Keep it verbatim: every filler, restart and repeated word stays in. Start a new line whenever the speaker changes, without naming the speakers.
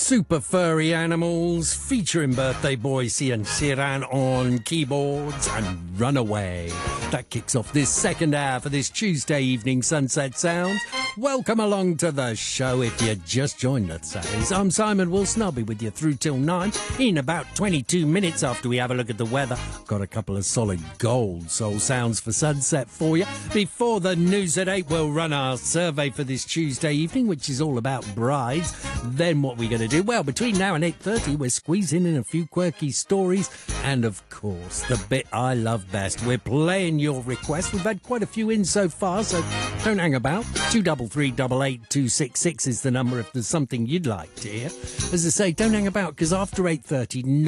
super furry animals, featuring birthday boy Cian Ciran on keyboards and Runaway. That kicks off this second hour for this Tuesday evening Sunset Sounds. Welcome along to the show if you just joined us, that is. I'm Simon Wilson. I'll be with you through till nine. In about twenty-two minutes after we have a look at the weather, got a couple of solid gold soul sounds for sunset for you. Before the news at eight, we'll run our survey for this Tuesday evening, which is all about brides. Then what we're going to do? Well, between now and eight thirty, we're squeezing in a few quirky stories. And, of course, the bit I love best. We're playing your requests. We've had quite a few in so far, so don't hang about. two three three, eight eight two six six is the number if there's something you'd like to hear. As I say, don't hang about, because after eight thirty,